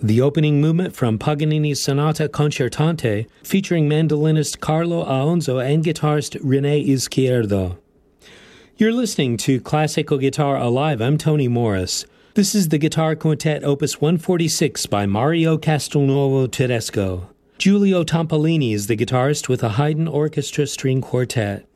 The opening movement from Paganini's Sonata Concertante, featuring mandolinist Carlo Aonzo and guitarist René Izquierdo. You're listening to Classical Guitar Alive. I'm Tony Morris. This is the Guitar Quintet Opus 146 by Mario Castelnuovo Tedesco. Giulio Tampolini is the guitarist with a Haydn Orchestra String Quartet.